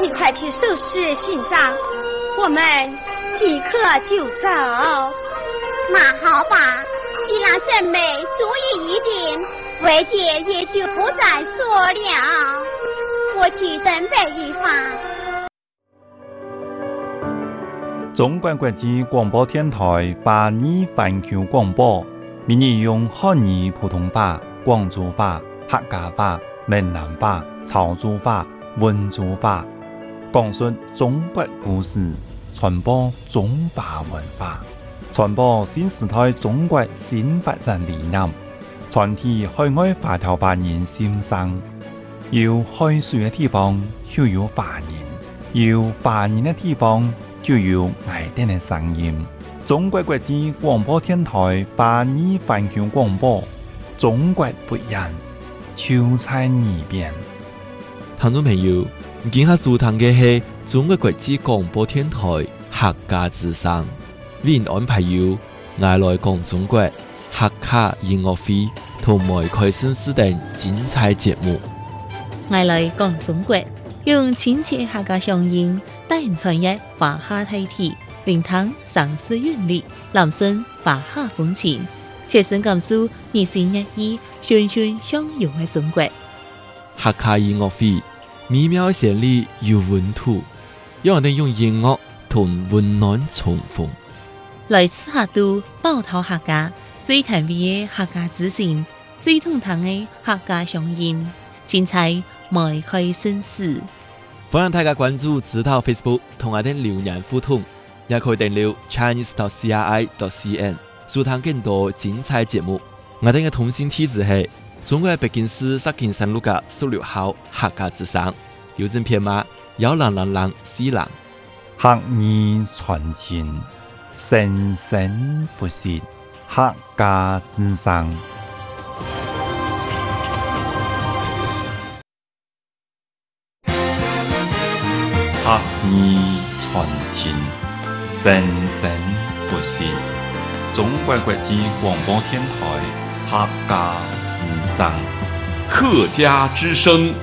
你快去收拾行装，我们即刻就走。 那好吧，既然正美主意已定，魏姐也就不再说了。我去准备一番。 中国国际广播电台华语环球广播，每日用汉语普通话、广州话、客家话、闽南话、潮州话、温州话，讲述中国故事，传播中华文化，传播新时代中国新发展理念，传递海外华侨华人心声。有海水的地方就有华人，有华人的地方就有爱丁的声音。中国国际广播电台华语环球广播，中国不一样，就在耳边。 听众朋友，今下收听嘅係中國國際廣播電台客家之聲，為您安排有愛來講中國客家音樂會同埋開新視等精彩節目。 愛來講中國，用親切客家聲音帶人傳譯華夏大體，聆聽城市韻律，攬聲華夏風情，切身感受熱情熱意、循循相融嘅中國。 客家音樂會美妙旋律有溫度，讓人哋用音樂同溫暖重逢。 來自客都寶島客家最甜美嘅客家之聲，最通透嘅客家聲音，精彩邁開新事。 歡迎大家關注指導 Facebook 同我哋留言互動，也可以訂閱 chinese.cri.cn 收聽更多精彩節目。我哋嘅通訊地址係中國北京市石景山路嘅16號客家之聲，郵政編碼10004 客語傳情，生生不息，客家之聲。客語傳情，生生不息。中國國際廣播電台客家之聲。 客家之聲。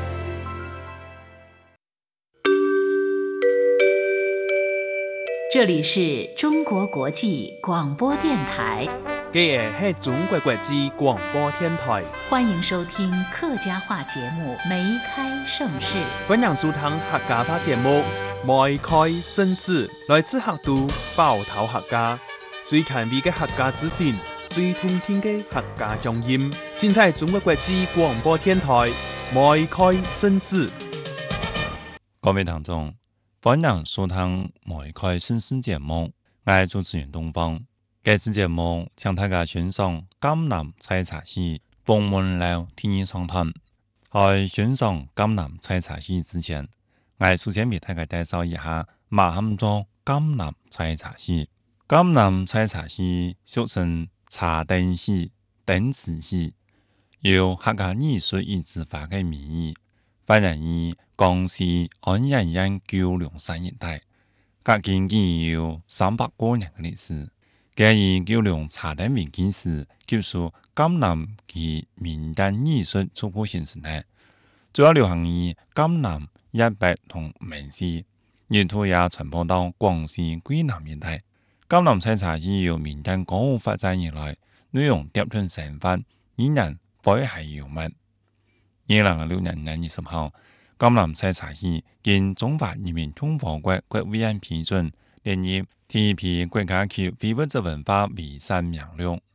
这里是中国国际广播电台。 这是中国国际广播电台， 欢迎收听客家话节目《梅开盛世》。 欢迎收听客家话节目《梅开盛世》，来自客都寶島客家，最前衛嘅客家資訊，最通聽嘅客家聲音，盡在中國國際廣播電台《梅開盛世》。 各位聽眾，歡迎收聽《梅開盛世》節目，我係主持人東方。這次節目請大家欣賞江南採茶戲鳳門樓天意長談。在欣賞江南採茶戲之前，我首先為大家介紹一下乜嘢叫江南採茶戲。江南採茶戲俗稱茶燈戲、燈池戲，由客家藝術與執法嘅名義，發源於江西安陽縣九龍山一帶，隔今已有300多年嘅歷史。介於九龍茶燈危機時，接受江南及民間藝術初步形成嘅，主要流行於江南、一北同閩西，沿途也傳播到廣西桂南一帶。江南採茶戲由民間歌舞發展以來，內容疊吞成分，依然詼諧幽默。2006年2月10號，江南採茶戲經中華人民共和國國務院批准，列入第一批國家級非物質文化遺產名錄。